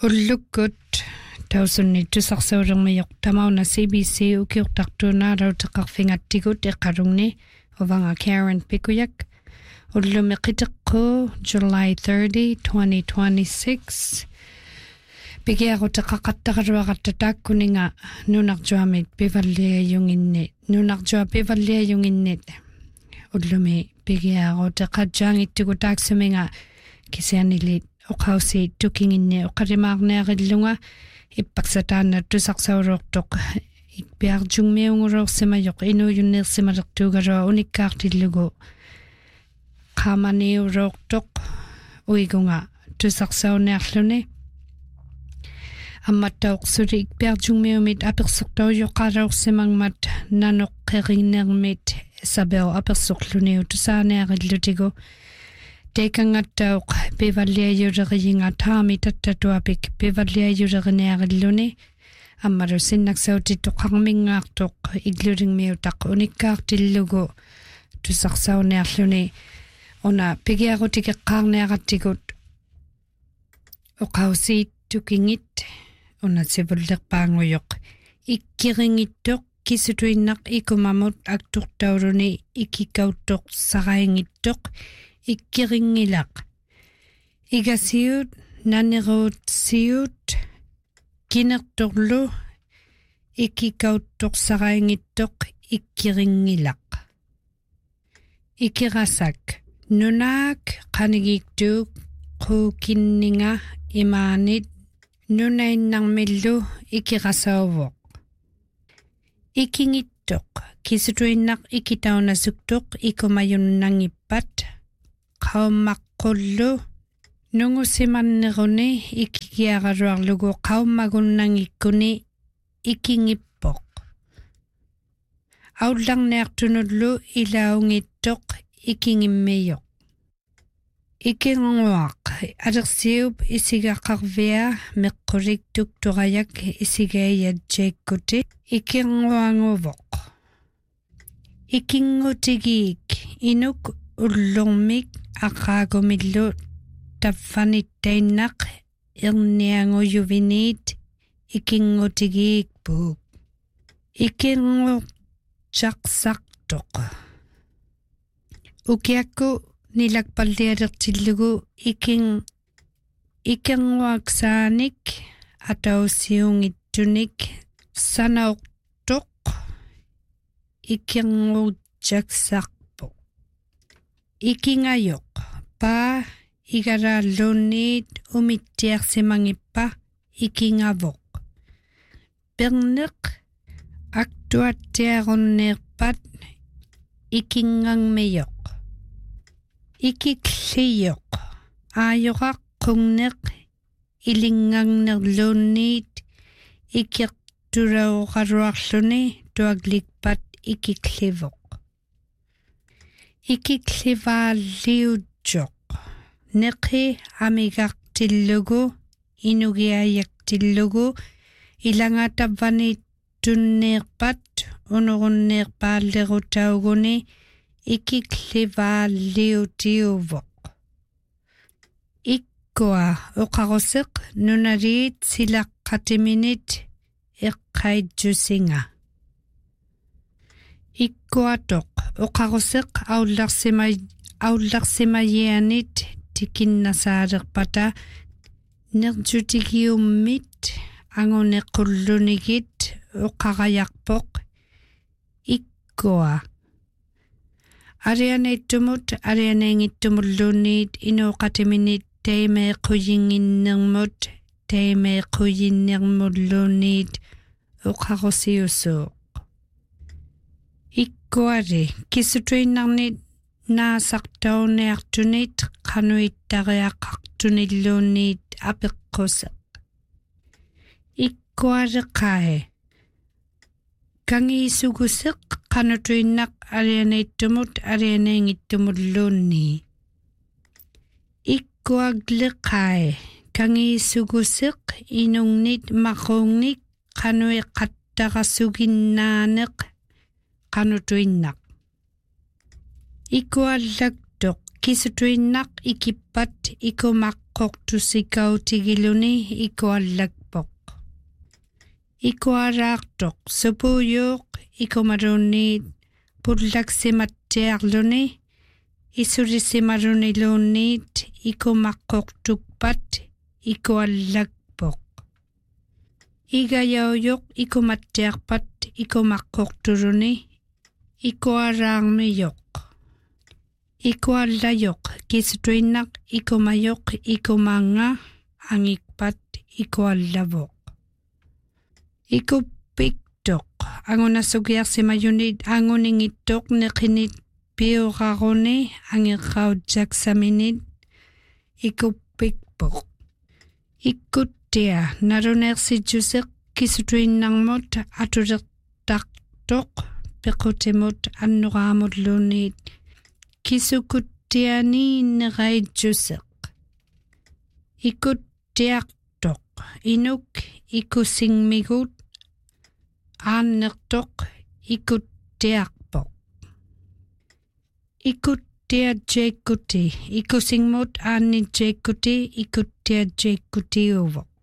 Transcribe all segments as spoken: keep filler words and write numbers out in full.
Ullukut tausunni tusarsaurermiyoq tamauna C B C ukiortartuuna rautaqarfingattigut eqarungni ovanga Karen Pikuyak ullumi qiteqqu July thirtieth twenty twenty-six pigiarutaqaqqattaqaruaqattataakkuninga nunarjuamit pivalliajunginni nunarjua pivalliajunginnit ullumi pigiarutaqajjaangittugu taaksuminga kisianilit oqausi tukinginni oqarimaarnearillunga ippaksataana tusarsaurortoq ikpiarjungmiunguroorsimajoq inuyunneersimalertuugarua unikkaartillugu qaamaniuroortoq uigunga tusarsaunnearluni амматтаоқсули икпиаржунгмиумит аперсортауйоқалаорсимангмат наноққериннермит сабео аперсорлуниу тусааниариллутигу текангаттаоқ пиваллиажулеринга таами таттатуапик пиваллиажулерниариллуни аммалу синнаксаутиттоқармингаартоқ иглулингмиутақ униккаартиллугу тусарсауниарлуни уна пигиарутикеққарниараттигут оқаусиит тукингит унатсивуллерпаангуйоқ иккирингиттоқ кисутуиннақ икумамут актуртаулуни икиккауттоқ сараингиттоқ иккирингилақ игасиут нанеруут сиут кинерторлу икиккауттоқ сараингиттоқ иккирингилақ икирасак нунаак қанигиктук қукиннинга имаанит нунаиннармиллу икирасаувоқ икингиттоқ кисутуиннақ икитаунасуктоқ икумаюннангиппат qaummaqqullu nungusimanneruни ikkigiaraluarlugu qaummagunnangikkuni ikingippoq aullarniartunullu ilaungittoq ikingimmiyoq ikinguaq alersiup isigaqarvia meqquliktuk turayak isigaiyatjeekkuti ikinguanguvoq ikingutigiik inuk ullormik aqaagumillu taffanittainnaq ernianguyuviniit ikingutigiikpuuk ikinguqjaqsartoq ukiakku nilakpallialertillugu iking ikinguaksaanik atausiungittunik sanaortoq ikinguqjaqsarpoq ikingayoq paa igaraalluunniit umittiarsimangippa ikingavoq perneq aktuattiarunneerpat ikingangmiyoq ikikliyoq aayoqaqqungneq ilingangnerluunniit ikirtulauqaruarluni tuaglikpat ikiklivoq ikiklivaaliutjoq neqi amigartillugu inugiayaktillugu ilangatavvanittunneerpat unurunneerpaallerutauguni ikiklivaaliutiuvoq ikkua uqaruseq nunaliit silaqqatiminit eqqaitjusinga ikkuatoq uqaruseq aullarsimay aullarsimayianit tikinnasaalerpata nerjutigiummit angunequllunigit uqarayarpoq ikkua arianeittumut arianeingittumulluunniit inuuqatiminit taimeequyinginnermut taimeequyinnermulluunniit uqarusiusuuq ikkuari kisutuinnarnit naasartauneartunit qanuittariaqartunilluunniit apeqquseq ikkuareqai kangiisuguseq qanutuinnaq arianeittumut arianeingittumulluunni ikkuagleqai kangiisuguseq inungnit maqungnik qanuiqattarasuginnaaneq qanutuinnaq ikuallaktoq kisutuinnaq ikippat ikumaq maqqortusikautigiluni ikuallakpoq ikuaraartoq supuyuuq ikumarunniit pullaksimattiarluni isurisimaruniluunniit ikumaqqortukpat ikuallakpoq igayauyuq ikumattiarpat ikumaqqorturuni ikuaraarmiyuq ikuallayoq kisutuinnaq ikumayoq ikumanga angikpat ikuallavoq ikupiktoq angunasugiarsimayunit anguningittoq neqinit piuraruni angiqautjaksaminit ikupikpoq ikkuttia naruneersitjuseq kisutuinnarmut atulertaqtoq pequtimut annuqaamulluunniit kisukuttiani neraitjuseq ikuttiartoq inuk ikusingmigut aannertoq ikuttiarpoq ikuttiatjeekkuti ikusingmut aanitjeekkuti ikuttiatjeekkutiuvoq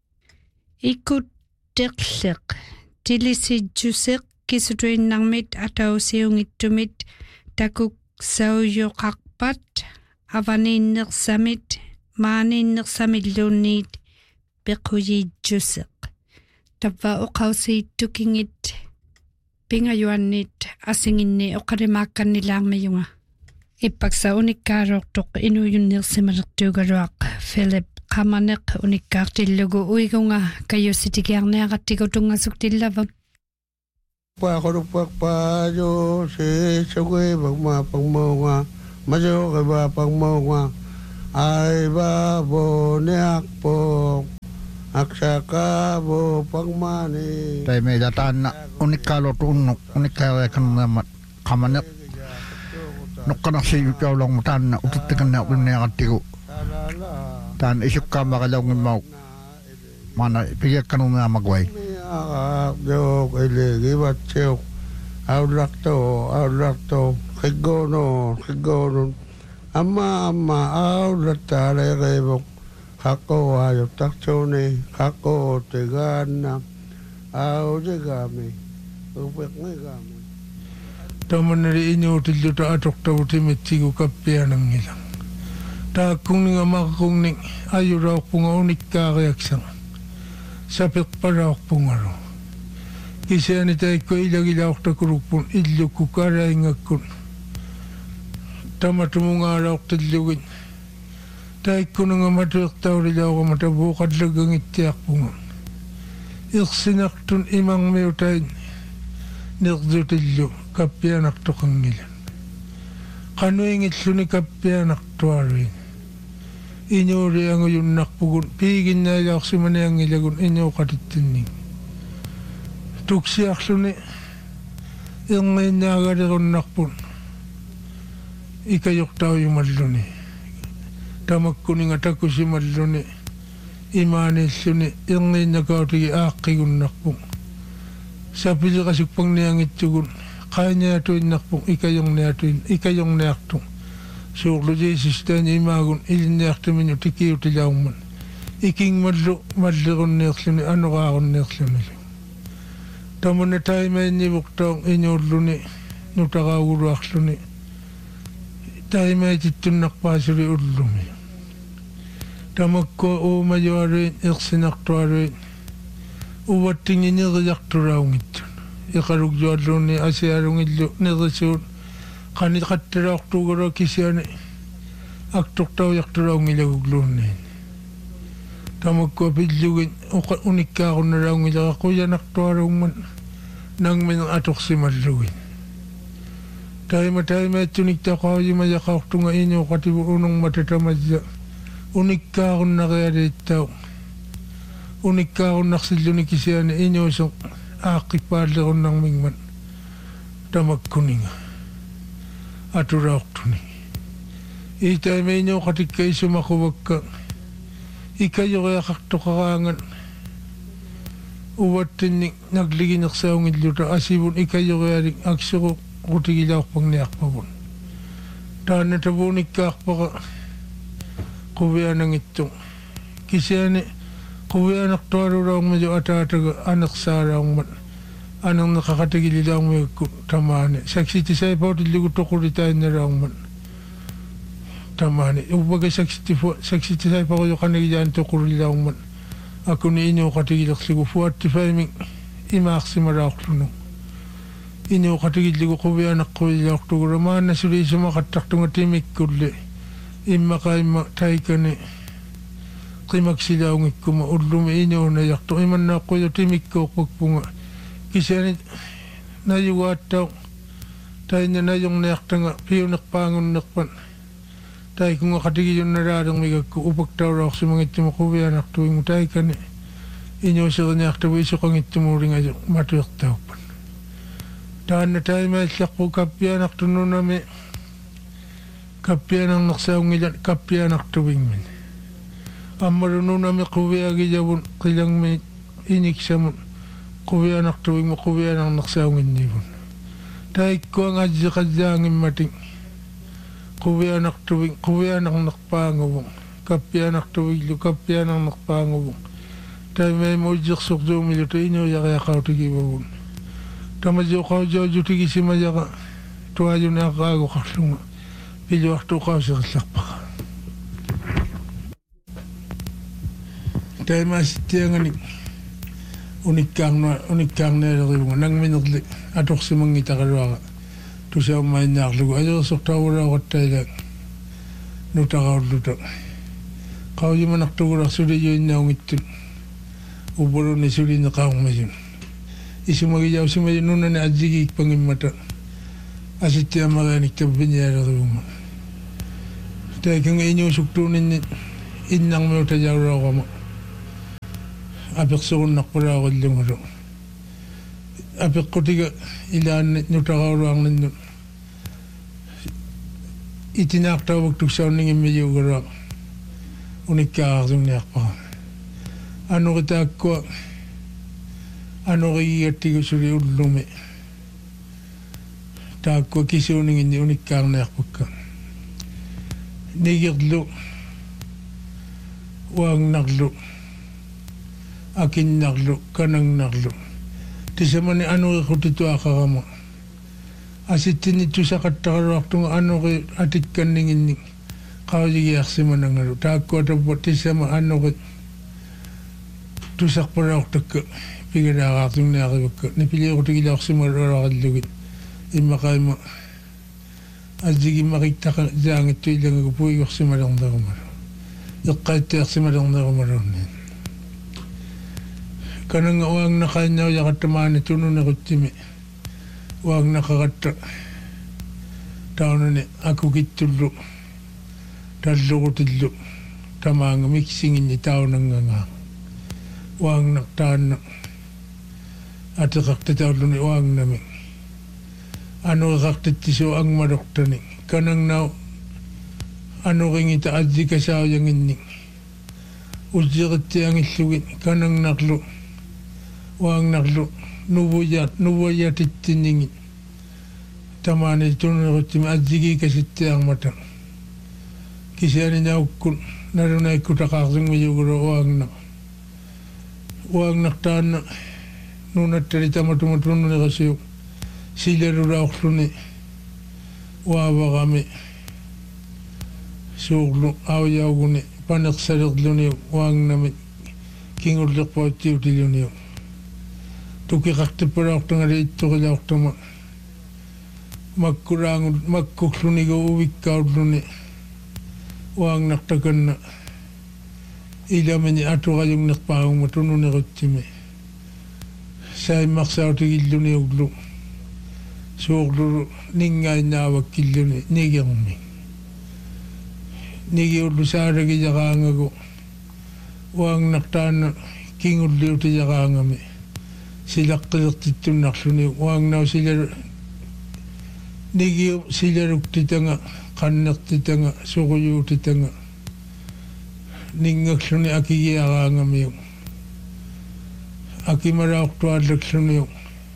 ikutteqleq tilisitjuseq kisutuinnarmit atausiungittumit takuk sauyuqarpat avaniinnersamit maaniinnersamilluunniit pequyitjuseq tappa uqausiittukingit pingayuannit asinginni oqarimaakkannilaarmiyunga ippaksa unikkaaruortoq inuyunnersimalertuugaluaq Philip qamaneq unikkaartillugu uigunga kayussitigiarniaqattikutungasuk pa korupak pajo se chogwe bagma pangmonga majo ba pangmonga ai ba bo neak po aksaka bo pangmani tai me datan unikalo tunuk unikalo kan kamane nokana si yulong tan ututkan na uneakatiku tan isukka magalong mau mana pigek kanuna magway yo ele gibatcheo aulakto aulakto khigono khigono amma amma aulatale rebo khako ayo takchone khako tegana au jegame upekngame tamaneri inyo tiljuta atokta utimittigu kappianangilang taakungninga makakungning ayuraupunga unikkaariaksang sapik paraukpungaro kisiani taikko ilagilauktakurupun illukukaraingakkun tamatumungaarauktillukin taikkunanga matuiqtaurilaugama buuqallagangittiarpungun iqsinaqtun imangmiutain niqdutillu kappianaqtoqangilan qanuingilluni kappianaqtuaruin inyuri anguyunnaqpugun piiginnaajaaqsimaniangilagun inyuqatittinning tuksiarluni irngiinnaagalirunnarpun ikayortauyumalluni tamakkuninga takusimalluni imaanilluni irngiinnakautigi aaqqigunnarpun sapiliqasukpangniangitsugun qaaniatuinnarpun ikayorniatuin ikayorniartu suurlujiisistani imaagun ilinniartuminu tikiutilaumman ikingmallu mallirunniirluni anuqaarunniirluni tamana taimainnivuqtaun inuulluni nutaqauguluarluni taimaitittunnarpaasuli ullumi tamakko uumajuaruin irsinartuaruin uvattinginiriarturaungittun iqalukjualluunni asialungillu nirisuun qaniqattalaortuugara kisiani aktortaujaqtulaungilagugluunniin tamakko pillugin unikkaarunnalaungilaqa quyanartuarungman nangmin atorsimallugin taima taimaattuniktaaqaujima yaqaortunga inuuqativu unungmatatamasya unikkaarunnarialiittau unikkaarunnarsilluni kisiani inuusoq aaqqippaallеруnnarmingman tamakkuninga aturaortuni itaimeinuuqatikka isumaquvakka ikayoriaqartoqaraangan uvattinni nagliginersaungilluta asivun ikayorialik akseru rutigilaorpagniarpavun taannatavuunikkaarpaqa quvianangittu kisiani quvianaqtuaruraungmaju ataataga anaqsaaraungmat anarneqaqatigililaungmiakku tamaani saksitisaipautillegu toquritaineraungmat tamaani ubbaga saksitifu saksitisaiparuyoqanagijaan toqurilaungmat akuni inuqatigilerlugu fuattifaimin imaaqsimaraaqlunu inuqatigillugu quvianaqquillaortugura maannasuliisumaqattartunga timikkulli immaqaimma taikani qimaksilaungikkuma ullumi inuunayartu imannaaqquyo timikkuuqqukpunga kisani nayugaattau tainna nayungniartanga piuneqpaangunnerpan taikunga qatigiyunnaraalermigakku upaktauраорсимагитсума quvianartuingu taikani inuuseriниartavu isuqangittumuulingayu matuertauppan taanna taimaallaqpu kappianartununami kappianarnersaungila kappianartuvingmin ammarununami quviagijavun qilangmi iniksamun quvianartuvingmu quvianarnersaunginnivun taikkuangajjiqajjaangimmatin quvianartuving quvianarnerpaanguvun kappianartuviglu kappianarnerpaanguvun taimaimuujjersortuumilutu inuuyariaqautigivavun tamajuqaujaujutigisimajaqa tuajunaaqaagoqarlunga piluartuqauserillarpaqa taimaasittiangani unikkaarnua unikkaarneelerivunga nangminerli atorsimangitaqaluaqa tusaumainnaarlugu ajersortaavulaaqattaila nutaqaulluta qaujumanartugularsuliyuinnaungittut ubuluni sulineqaarmasun isumagijausimayu nunani ajigiikpangimmata asittiamarianiktapu pinialerivunga taikanga inuusuktuuninni innarmiutajaulaaqama apeqsurunnarpulaaqillungalu apeqqutiga ilaanni nutaqauluarninnu itinaartauvak tuksaunningimmiyuugalua unikkaararsunniarpaqa anuritaakkua anurigigattigu suli ullumi taakkua kisuuninginni unikkaarniarpakka nigirlu waangnarlu akinnarlu kanangnarlu tisamani anuriqutituaqarama asittini tusaqattaqaluartunga anuri atikkanninginni qaujigiarsimanangalu taakkuatappa tisama anuri tusarpalaortakka pigalaaqaartunniarivakka nipiliqutigilaorsimaluarallugit immaqaima ajigimmaqittaqa jaangittu ilangagu puigorsimalernerumalu eqqaittiarsimalernerumalunni kananga uangnaqainnaujaqattamaani tununeruttimi uangnaqaqatta taunani akukittullu tallurutillu tamaanga miksinginni taunangangaa uangnaqtaanna ateqartataulluni uangnami anuiqartattisu angmalortani kanangnau anuringita ajjikasaayanginni ujjirittiangillugi kanangnarlu uangnarlu nuvuyat nuvuyatittinningi tamaani tununeruttimi ajjigikasittiarmata kisiani naukkun nalunaikutaqaarsunngiyugulu uangna uangnartaanna nunattali tamatuma tununerasiu silerulaorluni uavaqami suurlu aujauguni paneqsalerluni uangnami kingullerpauttiutiluniu tukiqartippalaortangali ittorilaortama makkulaangu makkuklunigu uvikkaulluni uangnartakanna ilamini aturajungnerpaaguma tununeruttimi saimmarsaautigilluniuglu suurlulu ningainnaavakkilluni nigermi nigiullu saaragijaqaangagu uangnartaanna kingulliutijaqaangami silaqqilirtittunnarluni uangnau silar nigiu silaruktitanga qannertitanga suquyuutitanga ningakluni akigiaqaangamiu akimalaortuallaksluniu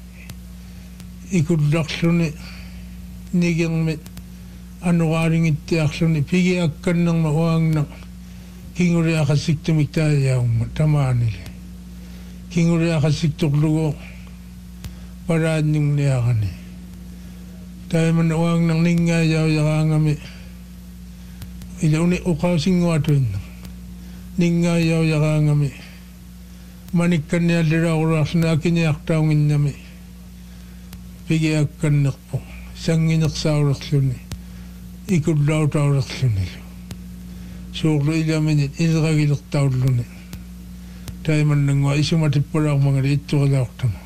ikullarluni nigermit anuraaringittiarluni pigiakkannerma uangna kinguri akasik tumiktayaw tamanili kinguri akasik tuklugo parad ning niyakani tayo manawang nang ningayaw yakangami ila uni ukaw singwatun ningayaw yakangami manikkan niya lira uras na akiniyak taongin nami pigiyakan nakpo sanginak sa uras luni ikudlaw ta uras luni suklo ila minit ilagilak ta uras luni tayo manangwa isumatipura ang mga dito kalawak tamo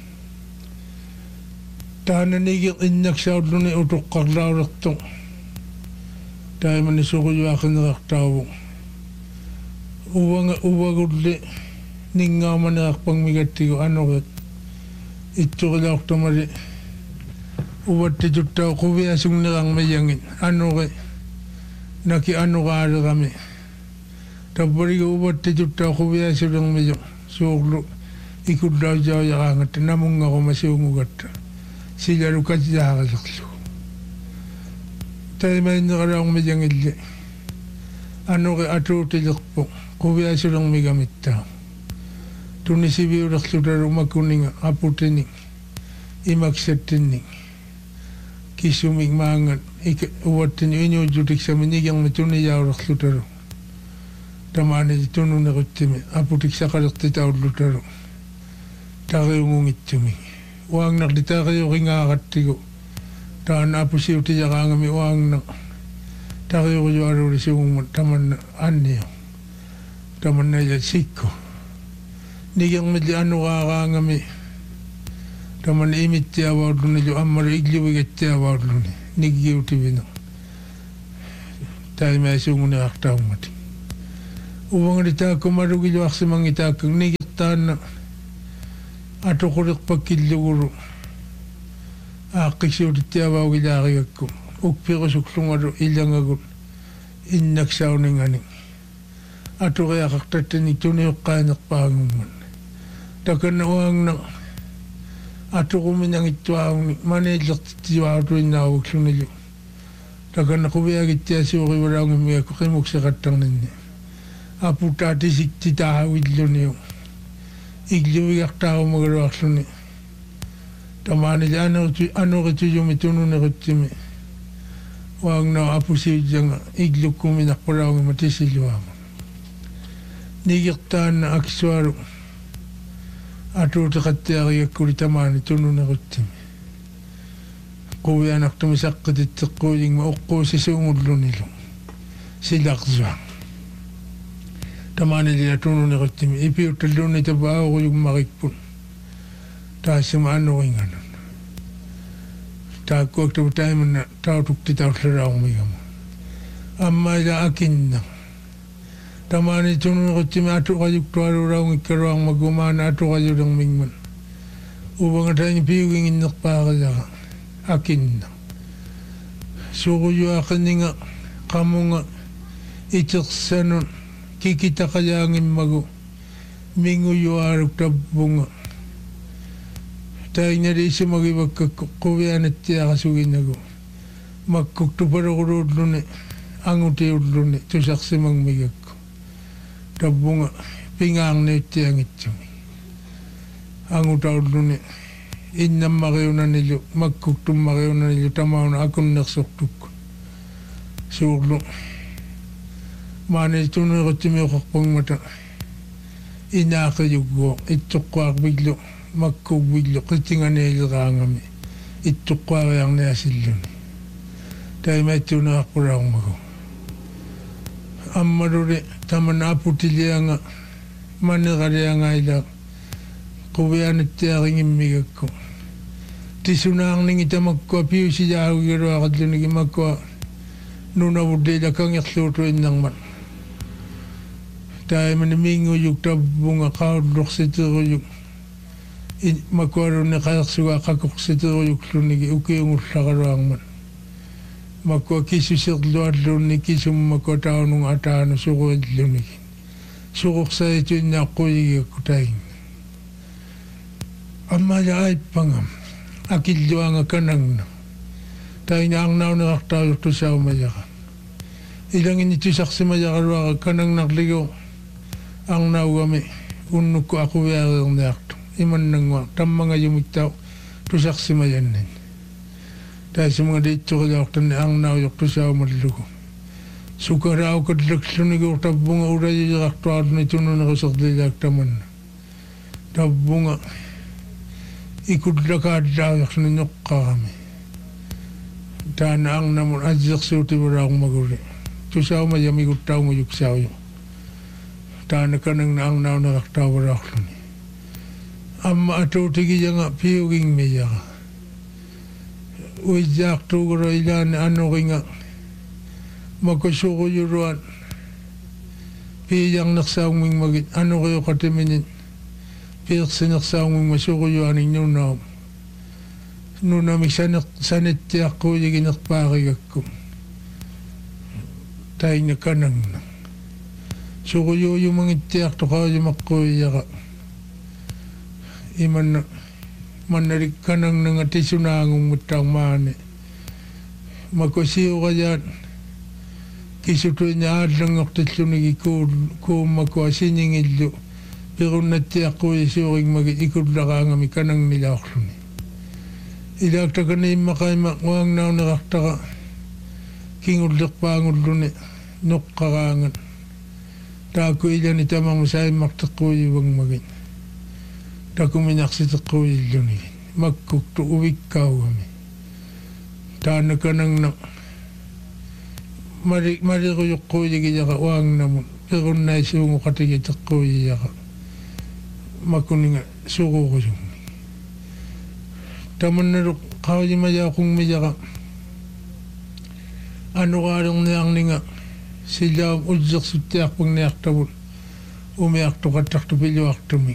tahanan igik inyak sa uras luni utok kaklaw raktong tayo manisukuyo akin nakaktawo uwang uwagudli ninga manakpang migati ko ano kat ito kalawak tamari uwat tijutaw kuwi asung narang mayangin ano kay naki ano ka ara kami tapari ko uwat tijutaw kuwi asung mayang suklo ikudlaw jaw yakangat namong ako masiungugat sila rukat yakasaklo tayo may nakarang mayangin ano kay ato tijakpo kuwi asung migamit tao tunisibi urak sudara makuning aputining imaksetining kisuming mangan uwatin inyo judik sa minigyang matuniya urak sudara tamani ditunu na kutimi aputik sa karaktita udlutaro takayungungit tumi uang nakdita kayo kingakatigo taan apusi utiya kangami uang nak takayo kayo aruri siung taman anyo taman na yasiko nigyang medli ano kakangami taman imit tiya wadlo nilyo amar igliwigat tiya wadlo ni nigyiw tibino tayo may sungun na aktaw mati uwang rita kumarugilyo aksi mangitakang nigyan na ato kurik pagkiluguro akisyo tiya wawilaki ako ukpiro suklungaro ilang agul innaksaw ning aning ato kaya kaktatanik tunayok kanak pangungan takan na uang na ato kuminang ito ang manilak tiwa ato inawag sunilyo takan na kubiyagit tiya siyo kay warang umiyak ko kimuk sa katang ninyo apo tati sikti tahawid lo niyo igliwiyak tao magarawak suni tamani di ano kito yung mituno na kutimi uang na apo siyo diyang igluk kuminak parang matisilyo ako nigiktaan na akswaro ato takatya kaya kuritamani tuno na kutimi kuwi anak tumisak katitak ko yung maukko si sungudlo nilo silakzwa tamani liya tuno na kutimi ipiyo talo na tabao ko yung makikpun taas yung ano ko yung anon taag ko aktaw tayo man na tao tuktitaw sa raong may gamo amma ya akin na tamani tuno ko timi ato kayuk tuwaro raw ng ikarawang magumana ato kayo ng mingman upang tayo piyuging inakpaka akin na sukuyo akin nga kamo nga itaksanon kikita kaya ang imago minguyo arok tabunga tayo nga rin siya magibag kakuwian at tiya kasugin ako magkuktuparo ko rodlo ni ang uti rodlo ni tusak si mangmigag tabunga pingang na iti ang itiyami ang utaw doon eh inam makayo na nilyo magkuktum makayo na nilyo tamaw na akong naksuktuk suklo mani ito na katimi ako kakpang mata inakayog ko itukwak biglo magkug biglo kasi nga nilyo kangami itukwak ang nayasil yun tayo may ito na ako raong ako amarure taman aputili nga manakari nga ila kuwian at tiyaking imigag ko tisunang ning ita magkwapiyo siya ako giro akad lunigi magkwa nunawudila kang yaklutuin ng man tayo manimingo yung tabunga kaudlok sa tiro yung magkwaro na kaksuga kakok sa tiro yung lunigi uki yung uslakaroang man makwa kisu siklo at luni kisu makwa tao nung atano suko at luni sukok sa ito na kuyi kutayin amaya ay pangam akilyo ang kanang na tayo na ang nao nakaktayo to sa umaya ka ilang initisak si maya karwa kanang nakligo ang naugami unnuk ko ako wiyarang nakto iman nangwa tamanga yumitaw tusak si mayanin dahil sa mga dito ko laktan ang nauyok to siya umadluko sukaraw kadlakso ni ko tabunga uray yakto at na tuno na kasak dilaktaman tabunga ikudlakad dayak na nyok kami dana ang namun ajak siuti wala akong maguli to siya umayami ko tao mo yuk siya yuk dana ka nang naang nao nakaktaw wala ako ni amma ato tigi nga piyuging miya uijak to ko ilan ano kinga magkasuko yuruan piyang naksawang ming magit ano kayo katiminin piyak sinaksawang ming masuko yuaning nyo na nuna mi sanak sanit tiyak ko yung ginakpakig ako tayo na kanang na suko yung mga tiyak to ka yung makoy yaka iman na manarik kanang nga tisunangong mutang mani magkasiyo ka dyan kisuto niya adlang aktatlo nagi ko ko magkasin yung idlo pero natiyak ko yung suking mag-ikot laka nga mi kanang nila ako ni ilakta ka na yung makay makwang na nakakta ka kingudlak pangudlo ni nuk kakangan tako ilan itamang masay maktak ko yung magin tako minaksit ako ilo ni magkukto uwik ka kami tana ka nang na mari mari ko yung ko yung iya ka wang naman pero na isungo katigit ako iya ka makuninga suko ko yung taman na rin kao yung maya kong maya ka ano ka rin niyang ninga sila ujak sutiak pang niyak tabon umiyak to katak to pilyo ak to mi